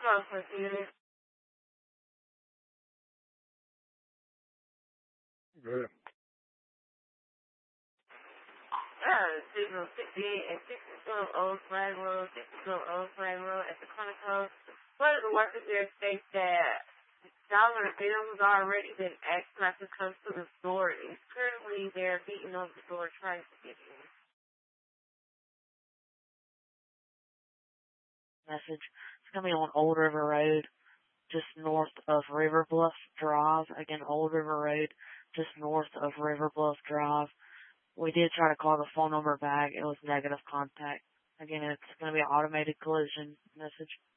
complicated. Good. Signal 68 and 62 Old Flag Road, 62 Old Flag Road at the Chronicle. One of the workers there states that dollar bills already been asked not to come to the store. And currently, they're beating on the door trying to get in. Message. It's going to be on Old River Road, just north of River Bluff Drive. Again, Old River Road, just north of River Bluff Drive. We did try to call the phone number back. It was negative contact. Again, it's going to be an automated collision message.